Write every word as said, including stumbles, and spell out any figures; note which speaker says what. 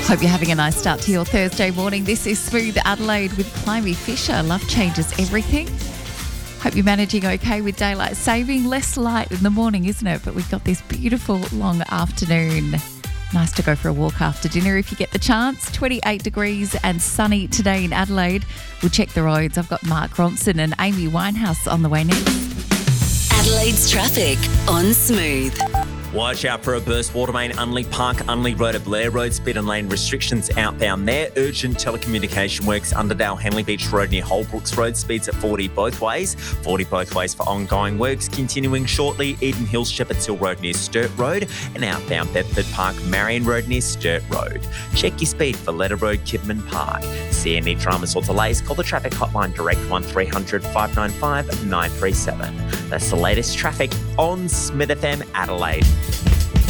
Speaker 1: Hope you're having a nice start to your Thursday morning. This is Smooth Adelaide with Climby Fisher. Love changes everything. Hope you're managing okay with daylight saving. Less light in the morning, isn't it? But we've got this beautiful long afternoon. Nice to go for a walk after dinner if you get the chance. twenty-eight degrees and sunny today in Adelaide. We'll check the roads. I've got Mark Ronson and Amy Winehouse on the way next.
Speaker 2: Adelaide's traffic on Smooth.
Speaker 3: Watch out for a burst water main, Unley Park, Unley Road at Blair Road, speed and lane restrictions outbound there. Urgent telecommunication works, Underdale, Henley Beach Road near Holbrooks Road, speeds at forty both ways. forty both ways for ongoing works. Continuing shortly, Eden Hills, Shepherd's Hill Road near Sturt Road, and outbound Bedford Park, Marion Road near Sturt Road. Check your speed for Letter Road, Kidman Park. See any dramas or delays, call the traffic hotline direct one three hundred five nine five nine three seven. That's the latest traffic on Smith F M Adelaide.